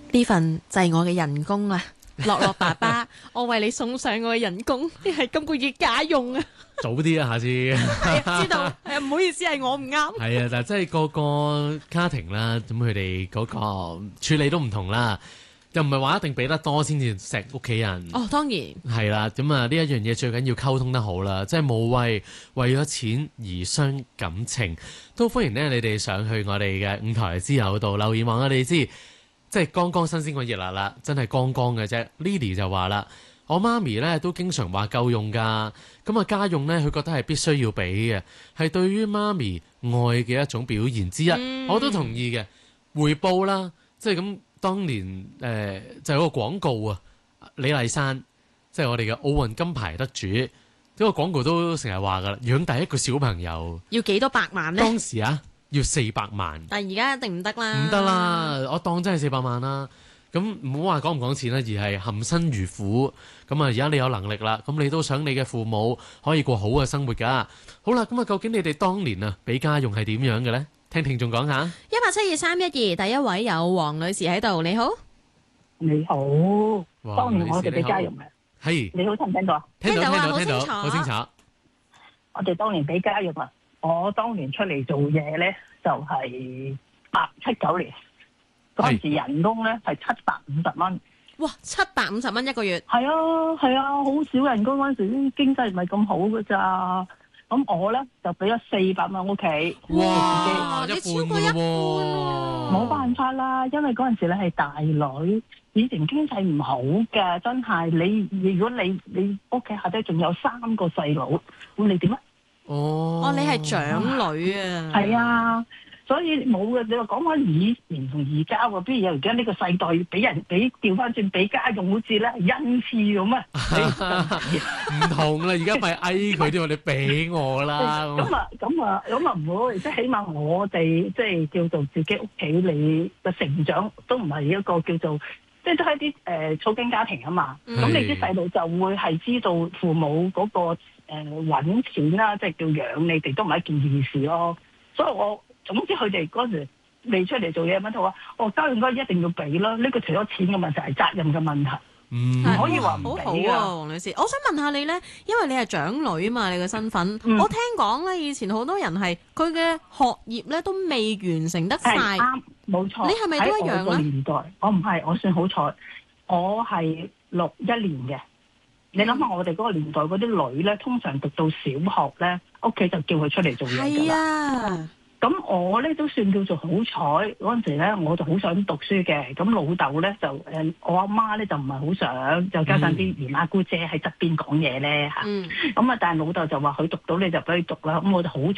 呢份就係我嘅人工啦，樂樂爸爸，我為你送上我嘅人工，呢係今個月家用啊！ 早啲啊，下次知道唔好意思，係我唔啱。 係啊，但係即係個個家庭啦，咁佢哋嗰個處理都唔同啦，又唔係話一定俾得多先至錫屋企人。 哦，當然係啦，咁啊呢一樣嘢最緊要溝通得好啦，即係無謂為咗錢而傷感情。都歡迎咧你哋上去我哋嘅五台之友度留言話我哋知，即係剛剛新鮮滾熱辣啦，真係剛剛嘅啫。Lily 就話啦，我媽咪咧都經常話夠用㗎，咁啊家用咧佢覺得係必須要俾嘅，係對於媽咪愛嘅一種表現之一。我都同意嘅，回報啦，即係咁。當年就有個廣告啊，李麗珊即係我哋嘅奧運金牌得主，呢個廣告都成日話噶啦，養第一個小朋友要幾多百萬呢？ 當時啊要400萬， 但係而家一定唔得啦， 唔得啦，我當真係400萬啦。咁唔好話講唔講錢啦，而係含辛茹苦。咁啊，而家你有能力啦，咁你都想你嘅父母可以過好嘅生活噶。好啦，咁啊，究竟你哋當年啊俾家用係點樣嘅咧？聽聽眾講下。 172-312，第一位有黃女士喺度，你好。 你好，當年我哋俾家用嘅。 係。 你好，聽唔聽到啊？ 聽到， 好清楚， 好清楚。 我哋當年俾家用啊！我當年出嚟做嘢咧，就係879年嗰陣時，人工咧係750蚊。 哇，750蚊一個月。 係啊，好少人工嗰陣時，啲經濟唔係咁好㗎咋。咁我咧就俾咗400蚊屋企。 哇！你超過一半喎。 冇辦法啦，因為嗰陣時咧係大女，以前經濟唔好嘅，真係你如果你屋企下低仲有3個細佬，咁你點啊？ 哦， 你係長女啊？ 係啊，所以冇嘅。你話講翻以前同而家喎，邊有而家呢個世代俾調翻轉俾家用，好似咧恩賜咁啊？ 唔同啦，而家咪嗌佢啲話你俾我啦。 咁啊唔會，即係起碼我哋即係叫做自己屋企你嘅成長都唔係一個叫做即係都係啲草根家庭啊嘛。咁你啲細路就會係知道父母嗰個揾錢啦，即係叫養你哋都唔係一件易事咯。所以我總之佢哋嗰時未出嚟做嘢，乜都話家用應該一定要俾咯。呢個除咗錢嘅問題係責任嘅問題。唔可以話唔俾㗎。 好好啊，黃女士，我想問下你咧，因為你係長女啊嘛，你嘅身份，我聽講咧，以前好多人係佢嘅學業咧都未完成得晒。 啱，冇錯。 你係咪都一樣咧？ 喺我個年代，我唔係，我算好彩，我係61年嘅。你諗下，我哋嗰個年代嗰啲女咧，通常讀到小學咧，屋企就叫佢出嚟做嘢㗎啦。係啊。咁我咧都算叫做好彩，嗰陣時咧我就好想讀書嘅。咁老豆咧就我阿媽咧就唔係好想，就加上啲姨媽姑姐喺側邊講嘢咧嚇。咁但係老豆就話佢讀到你就俾佢讀啦。咁我就好